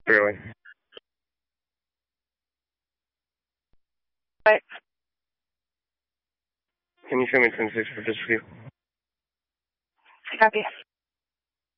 Really? Right. Can you show me 10-6 for this view? Copy.